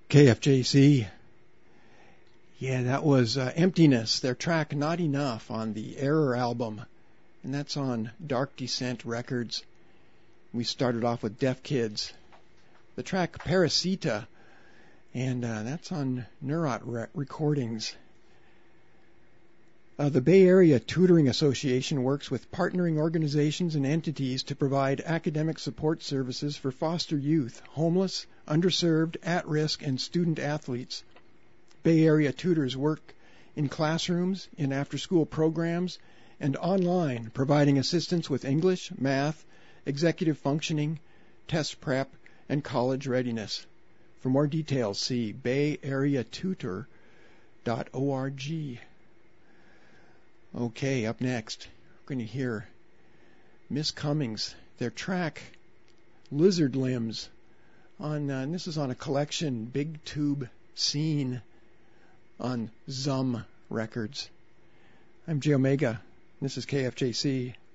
KFJC. Yeah, that was Emptiness, their track Not Enough on the Error album. And that's on Dark Descent Records. We started off with Deaf Kids. The track Parasita, and that's on Neurot Recordings. The Bay Area Tutoring Association works with partnering organizations and entities to provide academic support services for foster youth, homeless, underserved, at-risk, and student athletes. Bay Area tutors work in classrooms, in after-school programs, and online, providing assistance with English, math, executive functioning, test prep, and college readiness. For more details, see bayareatutor.org. Okay, up next, we're going to hear Miss Cummings, their track Lizard Limbs, and this is on a collection, Big Tube Scene, on Zum Records. I'm J Omega. This is KFJC.